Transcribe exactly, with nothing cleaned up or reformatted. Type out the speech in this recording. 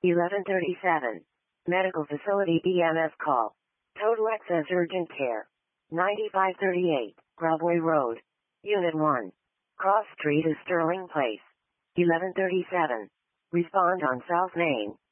eleven thirty-seven. Medical facility E M S call. Total Access Urgent Care. ninety-five thirty-eight, Broadway Road. Unit one. Cross Street is Sterling Place. eleven thirty-seven. Respond on South Main.